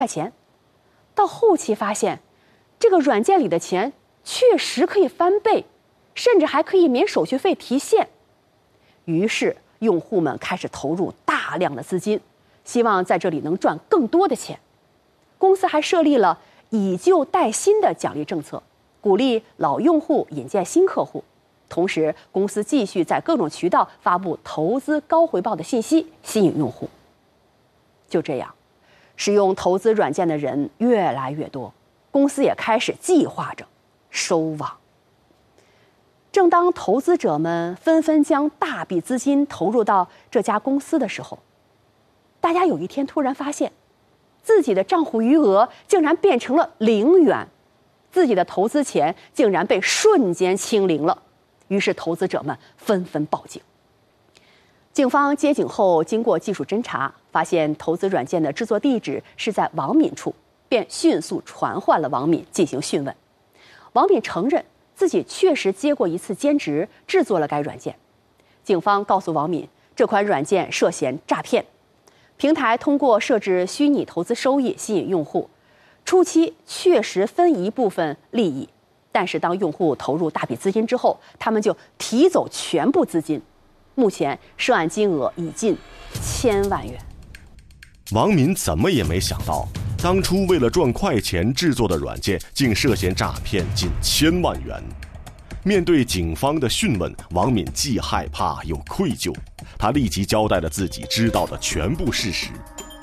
块钱。到后期发现，这个软件里的钱确实可以翻倍，甚至还可以免手续费提现。于是用户们开始投入大量的资金，希望在这里能赚更多的钱。公司还设立了以旧代新的奖励政策，鼓励老用户引荐新客户。同时，公司继续在各种渠道发布投资高回报的信息，吸引用户。就这样，使用投资软件的人越来越多，公司也开始计划着收网。正当投资者们纷纷将大笔资金投入到这家公司的时候，大家有一天突然发现，自己的账户余额竟然变成了0元，自己的投资钱竟然被瞬间清零了。于是投资者们纷纷报警。警方接警后，经过技术侦查，发现投资软件的制作地址是在王敏处，便迅速传唤了王敏进行讯问。王敏承认自己确实接过一次兼职，制作了该软件。警方告诉王敏，这款软件涉嫌诈骗，平台通过设置虚拟投资收益吸引用户，初期确实分一部分利益，但是当用户投入大笔资金之后，他们就提走全部资金。目前涉案金额已近1000万元。 王敏怎么也没想到，当初为了赚快钱制作的软件竟涉嫌诈骗近1000万元。面对警方的讯问，王敏既害怕又愧疚，他立即交代了自己知道的全部事实。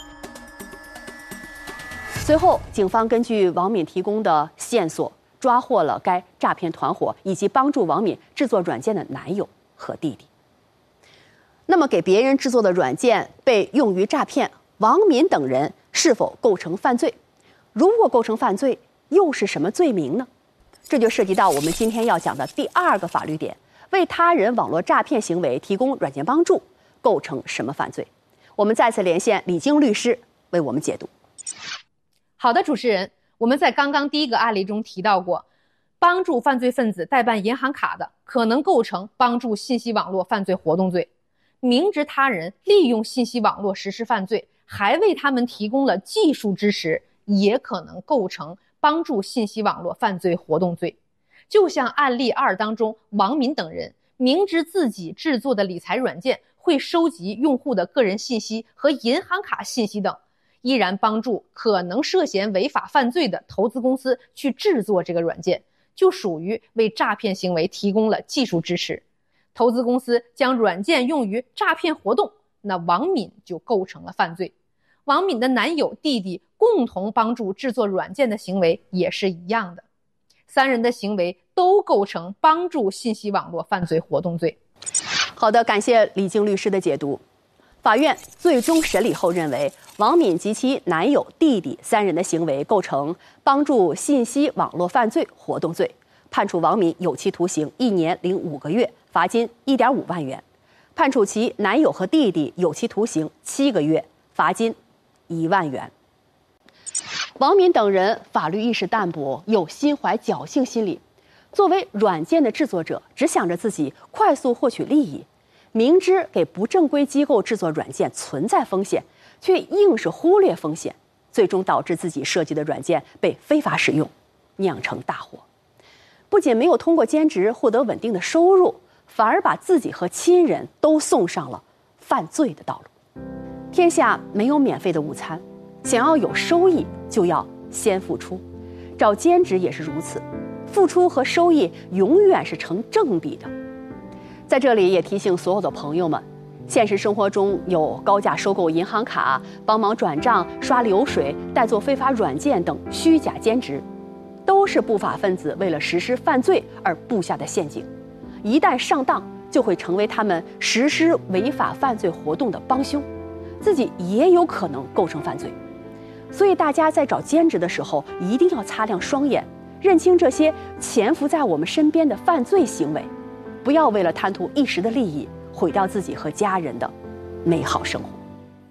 随后，警方根据王敏提供的线索，抓获了该诈骗团伙以及帮助王敏制作软件的男友和弟弟。那么，给别人制作的软件被用于诈骗，王敏等人是否构成犯罪？如果构成犯罪，又是什么罪名呢？这就涉及到我们今天要讲的第2个法律点：为他人网络诈骗行为提供软件帮助，构成什么犯罪？我们再次连线李晶律师为我们解读。 好的，主持人，我们在刚刚第1个案例中提到过，帮助犯罪分子代办银行卡的，可能构成帮助信息网络犯罪活动罪。明知他人利用信息网络实施犯罪，还为他们提供了技术支持，也可能构成帮助信息网络犯罪活动罪。就像案例2当中，王敏等人明知自己制作的理财软件会收集用户的个人信息和银行卡信息等，依然帮助可能涉嫌违法犯罪的投资公司去制作这个软件，就属于为诈骗行为提供了技术支持。投资公司将软件用于诈骗活动，那王敏就构成了犯罪。王敏的男友、弟弟共同帮助制作软件的行为也是一样的，3人的行为都构成帮助信息网络犯罪活动罪。 好的，感谢李晶律师的解读。法院最终审理后认为，王敏及其男友、弟弟3人的行为构成帮助信息网络犯罪活动罪，判处王敏有期徒刑1年0.5个月，罚金1.5万元；判处其男友和弟弟有期徒刑7个月，罚金1万元。王敏等人法律意识淡薄，又心怀侥幸心理，作为软件的制作者，只想着自己快速获取利益，明知给不正规机构制作软件存在风险，却硬是忽略风险，最终导致自己设计的软件被非法使用，酿成大祸。不仅没有通过兼职获得稳定的收入，反而把自己和亲人都送上了犯罪的道路。天下没有免费的午餐，想要有收益就要先付出，找兼职也是如此，付出和收益永远是成正比的。在这里也提醒所有的朋友们，现实生活中有高价收购银行卡、帮忙转账、刷流水、代做非法软件等虚假兼职，都是不法分子为了实施犯罪而布下的陷阱，一旦上当，就会成为他们实施违法犯罪活动的帮凶，自己也有可能构成犯罪。所以大家在找兼职的时候，一定要擦亮双眼，认清这些潜伏在我们身边的犯罪行为，不要为了贪图一时的利益，毁掉自己和家人的美好生活。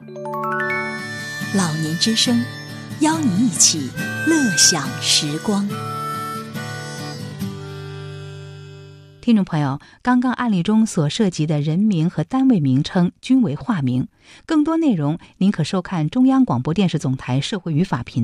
老年之声，邀你一起乐享时光。 听众朋友，刚刚案例中所涉及的人名和单位名称均为化名。更多内容您可收看中央广播电视总台社会与法频